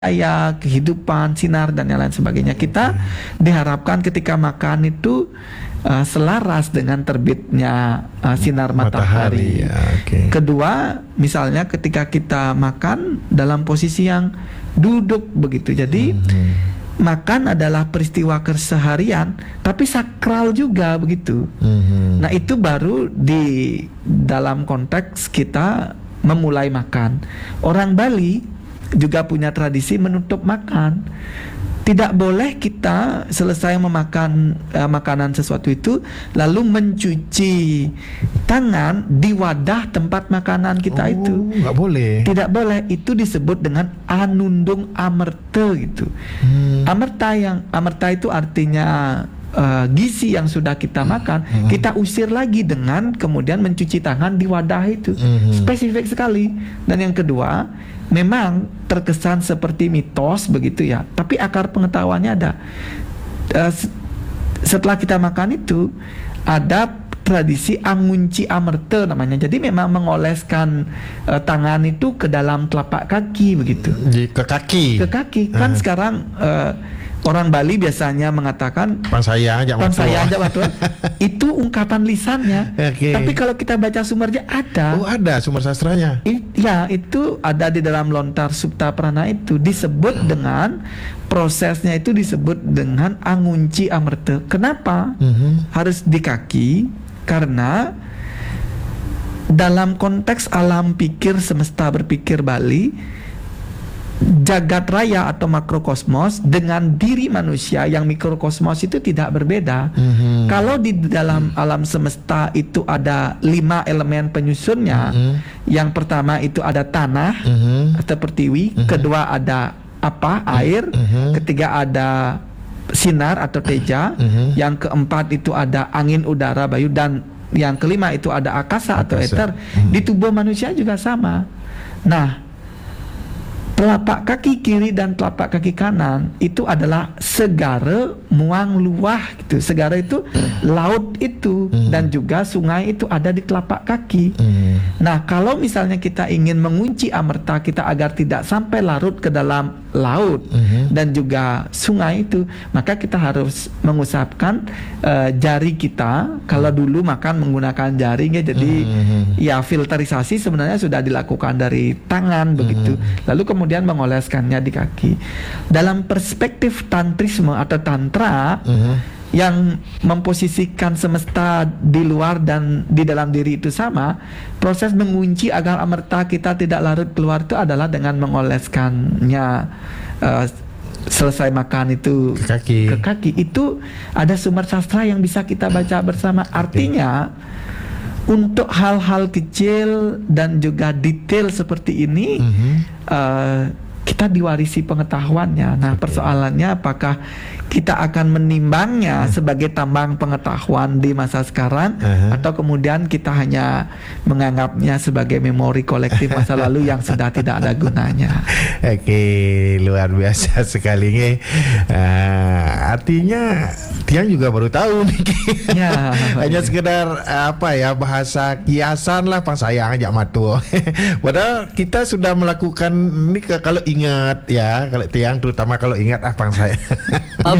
cahaya, kehidupan, sinar dan yang lain sebagainya. Kita diharapkan ketika makan itu selaras dengan terbitnya sinar matahari. Ya, okay. Kedua, misalnya ketika kita makan dalam posisi yang duduk begitu. Jadi makan adalah peristiwa keseharian, tapi sakral juga begitu. Nah, itu baru di dalam konteks kita memulai makan. Orang Bali juga punya tradisi menutup makan. Tidak boleh kita selesai memakan makanan sesuatu itu lalu mencuci tangan di wadah tempat makanan kita itu. Nggak boleh. Tidak boleh. Itu disebut dengan anundung amerta gitu. Amerta itu artinya gizi yang sudah kita makan, kita usir lagi dengan kemudian mencuci tangan di wadah itu. Spesifik sekali. Dan yang kedua, memang terkesan seperti mitos begitu ya, tapi akar pengetahuannya ada. Setelah kita makan itu ada tradisi angunci amerta namanya. Jadi memang mengoleskan tangan itu ke dalam telapak kaki begitu. Ke kaki. Ke kaki. Kan sekarang orang Bali biasanya mengatakan Pan saya aja batu. Itu ungkapan lisannya. Okay. Tapi kalau kita baca sumbernya ada. Oh, ada sumber sastranya. Ya, itu ada di dalam lontar Supta Prana itu disebut dengan prosesnya itu disebut dengan angunci amerta. Kenapa? Harus di kaki? Karena dalam konteks alam pikir semesta berpikir Bali, jagat raya atau makrokosmos dengan diri manusia yang mikrokosmos itu tidak berbeda. Kalau di dalam alam semesta itu ada 5 elemen penyusunnya. Yang pertama itu ada tanah atau pertiwi, kedua ada air, ketiga ada sinar atau teja, yang keempat itu ada angin, udara, bayu, dan yang kelima itu ada akasa atau eter. Di tubuh manusia juga sama. Nah, telapak kaki kiri dan telapak kaki kanan itu adalah segara muang luah gitu. Segara itu laut itu, dan juga sungai itu ada di telapak kaki. Nah, kalau misalnya kita ingin mengunci amerta kita agar tidak sampai larut ke dalam laut dan juga sungai itu, maka kita harus mengusapkan jari kita. Kalau dulu makan menggunakan jari ya, jadi ya filterisasi sebenarnya sudah dilakukan dari tangan begitu. Lalu kemudian mengoleskannya di kaki. Dalam perspektif tantrisme atau tantra yang memposisikan semesta di luar dan di dalam diri itu sama, proses mengunci agar amerta kita tidak larut keluar itu adalah dengan mengoleskannya selesai makan itu ke kaki. Itu ada sumber sastra yang bisa kita baca bersama. Artinya untuk hal-hal kecil dan juga detail seperti ini kita diwarisi pengetahuannya. Nah, persoalannya apakah kita akan menimbangnya sebagai tambang pengetahuan di masa sekarang, atau kemudian kita hanya menganggapnya sebagai memori kolektif masa lalu yang sudah tidak ada gunanya. Oke, luar biasa sekali nih. Artinya Tiang juga baru tahu nih. Ya, hanya sekedar bahasa kiasan lah, pang sayang aja matu. Padahal kita sudah melakukan ini kalau ingat ya, kalau Tiang terutama kalau ingat pang saya.